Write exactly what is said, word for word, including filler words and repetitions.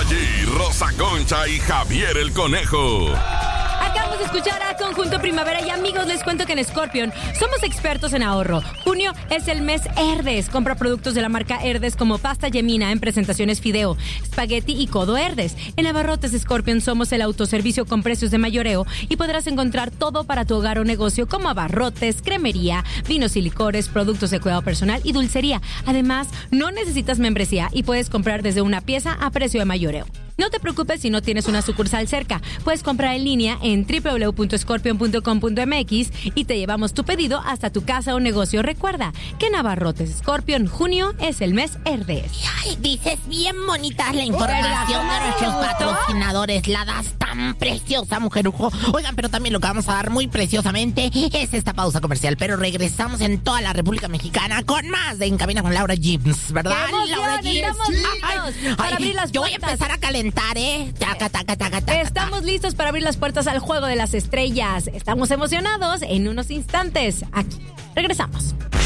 G, Rosa Concha y Javier el Conejo. Acabamos de escuchar a Conjunto Primavera y amigos, les cuento que en Scorpion somos expertos en ahorro. Junio es el mes Herdes. Compra productos de la marca Herdes como pasta Yemina en presentaciones fideo, espagueti y codo Herdes. En Abarrotes Scorpion somos el autoservicio con precios de mayoreo y podrás encontrar todo para tu hogar o negocio como abarrotes, cremería, vinos y licores, productos de cuidado personal y dulcería. Además, no necesitas membresía y puedes comprar desde una pieza a precio de mayoreo. No te preocupes si no tienes una sucursal cerca. Puedes comprar en línea en doble u doble u doble u punto scorpion punto com punto m x y te llevamos tu pedido hasta tu casa o negocio. Recuerda que en Abarrotes Scorpion, junio es el mes Herdes. Ay, dices bien bonita la información de nuestros patrocinadores. La das tan preciosa, mujerujo. Oigan, pero también lo que vamos a dar muy preciosamente es esta pausa comercial. Pero regresamos en toda la República Mexicana con más de En Cabina con Laura Gibbs, ¿verdad? ¡Qué emoción! Laura Gibbs. Estamos listos Ay, para ay, abrir las yo voy a puertas. empezar a calentar, ¿eh? Taca, taca, taca, taca, Estamos listos para abrir las puertas al Juego de las Estrellas. Estamos emocionados en unos instantes. Aquí regresamos.